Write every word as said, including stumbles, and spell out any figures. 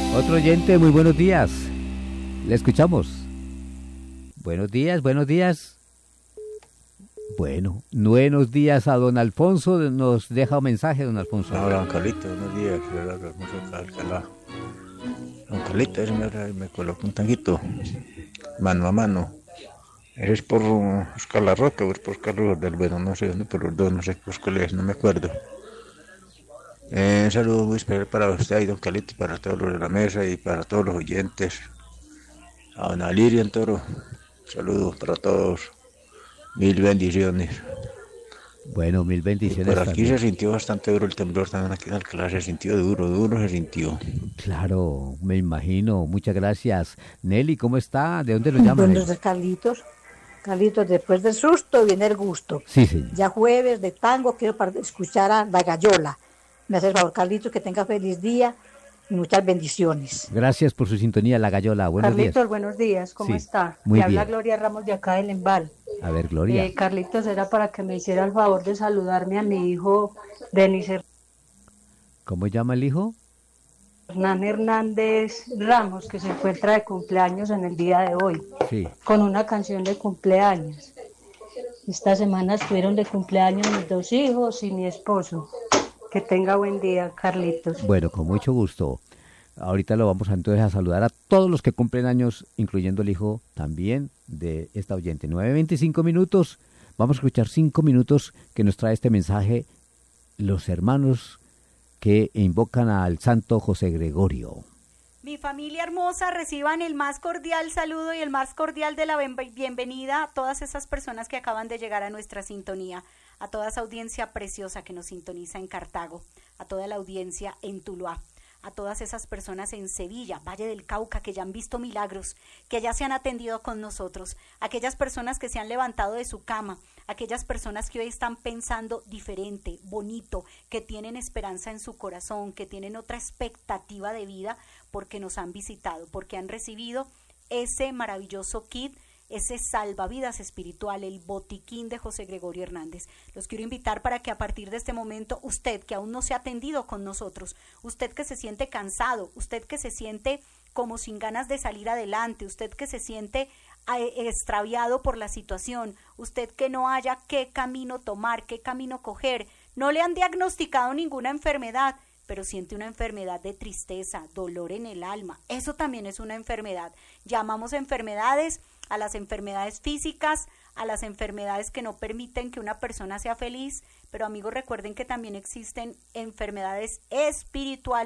Otro oyente, muy buenos días. Le escuchamos. Buenos días, buenos días. Bueno, buenos días a don Alfonso. Nos deja un mensaje, don Alfonso. Hola, don Carlito, buenos días. Hermoso Alcalá. Don Carlito, ese me, me colocó un tanguito, mano a mano. Es por Oscar La Roca o es por Carlos del Bueno, no sé dónde, por los dos, no sé por cuál es, no me acuerdo. Eh, un saludo muy especial para usted y don Carlito, para todos los de la mesa y para todos los oyentes. A don Lirian Toro, saludos para todos, mil bendiciones. Bueno, mil bendiciones. Y por aquí también se sintió bastante duro el temblor, también aquí en Alcalá se sintió duro, duro se sintió. Claro, me imagino. Muchas gracias. Nelly, ¿cómo está? ¿De dónde lo llaman? Buenos días, Carlitos. Carlitos, después del susto viene el gusto. Sí, sí. Ya jueves de tango, quiero escuchar a La Gallola. Me hace el favor, Carlitos, que tenga feliz día y muchas bendiciones. Gracias por su sintonía, La Gallola. Buenos Carlitos, días. buenos días, ¿cómo Sí, está? muy Te habla bien. Gloria Ramos de acá del Embal. A ver, Gloria. Eh, Carlitos, era para que me hiciera el favor de saludarme a mi hijo Denis ¿Cómo llama el hijo? Hernán Hernández Ramos, que se encuentra de cumpleaños en el día de hoy, Sí. con una canción de cumpleaños. Esta semana estuvieron de cumpleaños mis dos hijos y mi esposo. Que tenga buen día, Carlitos. Bueno, con mucho gusto. Ahorita lo vamos a, entonces a saludar a todos los que cumplen años, incluyendo el hijo también de esta oyente. nueve veinticinco minutos. Vamos a escuchar cinco minutos que nos trae este mensaje los hermanos que invocan al santo José Gregorio. Mi familia hermosa, reciban el más cordial saludo y el más cordial de la bienvenida a todas esas personas que acaban de llegar a nuestra sintonía, a toda esa audiencia preciosa que nos sintoniza en Cartago, a toda la audiencia en Tuluá, a todas esas personas en Sevilla, Valle del Cauca, que ya han visto milagros, que ya se han atendido con nosotros, aquellas personas que se han levantado de su cama, aquellas personas que hoy están pensando diferente, bonito, que tienen esperanza en su corazón, que tienen otra expectativa de vida porque nos han visitado, porque han recibido ese maravilloso kit, ese salvavidas espiritual, el botiquín de José Gregorio Hernández. Los quiero invitar para que a partir de este momento, usted que aún no se ha atendido con nosotros, usted que se siente cansado, usted que se siente como sin ganas de salir adelante, usted que se siente extraviado por la situación, usted que no haya qué camino tomar, qué camino coger, no le han diagnosticado ninguna enfermedad, pero siente una enfermedad de tristeza, dolor en el alma, eso también es una enfermedad. Llamamos enfermedades a las enfermedades físicas, a las enfermedades que no permiten que una persona sea feliz, pero amigos, recuerden que también existen enfermedades espirituales